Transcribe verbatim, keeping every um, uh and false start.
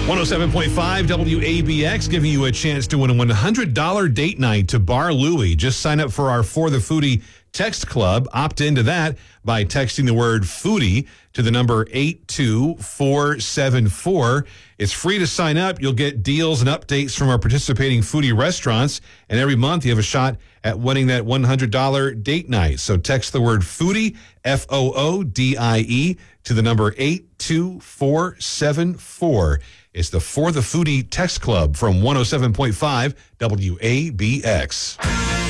one oh seven point five W A B X giving you a chance to win a one hundred dollars date night to Bar Louie. Just sign up for our For the Foodie text club. Opt into that by texting the word foodie to the number eight two four seven four. It's free to sign up. You'll get deals and updates from our participating foodie restaurants. And every month you have a shot at winning that one hundred dollars date night. So text the word foodie, F O O D I E, to the number eight two four seven four. It's the For the Foodie text club from one oh seven point five W A B X.